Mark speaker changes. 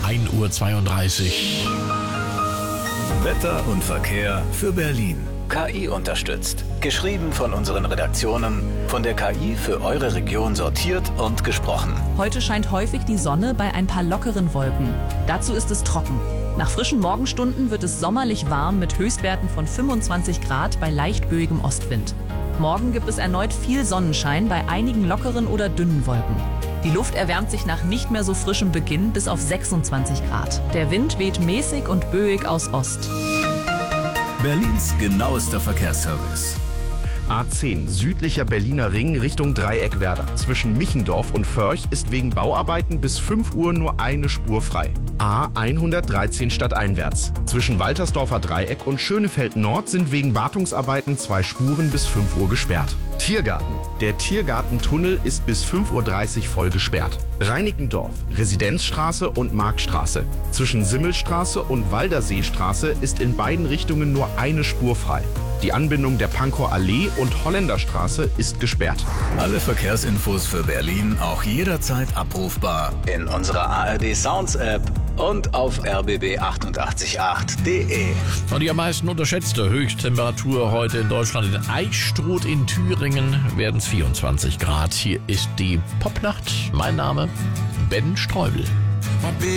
Speaker 1: 1:32 Uhr.
Speaker 2: Wetter und Verkehr für Berlin. KI unterstützt. Geschrieben von unseren Redaktionen, von der KI für eure Region sortiert und gesprochen.
Speaker 3: Heute scheint häufig die Sonne bei ein paar lockeren Wolken. Dazu ist es trocken. Nach frischen Morgenstunden wird es sommerlich warm mit Höchstwerten von 25 Grad bei leicht böigem Ostwind. Morgen gibt es erneut viel Sonnenschein bei einigen lockeren oder dünnen Wolken. Die Luft erwärmt sich nach nicht mehr so frischem Beginn bis auf 26 Grad. Der Wind weht mäßig und böig aus Ost.
Speaker 2: Berlins genauester Verkehrsservice.
Speaker 4: A10, südlicher Berliner Ring Richtung Dreieckwerder. Zwischen Michendorf und Förch ist wegen Bauarbeiten bis 5 Uhr nur eine Spur frei. A113 stadteinwärts. Zwischen Waltersdorfer Dreieck und Schönefeld Nord sind wegen Wartungsarbeiten 2 Spuren bis 5 Uhr gesperrt. Tiergarten. Der Tiergartentunnel ist bis 5:30 Uhr voll gesperrt. Reinickendorf, Residenzstraße und Marktstraße. Zwischen Simmelstraße und Walderseestraße ist in beiden Richtungen nur eine Spur frei. Die Anbindung der Pankower Allee und Holländerstraße ist gesperrt.
Speaker 2: Alle Verkehrsinfos für Berlin auch jederzeit abrufbar in unserer ARD Sounds App und auf rbb888.de.
Speaker 1: Und die am meisten unterschätzte Höchsttemperatur heute in Deutschland in Eichstruth in Thüringen werden es 24 Grad. Hier ist die Popnacht. Mein Name Ben Streubel.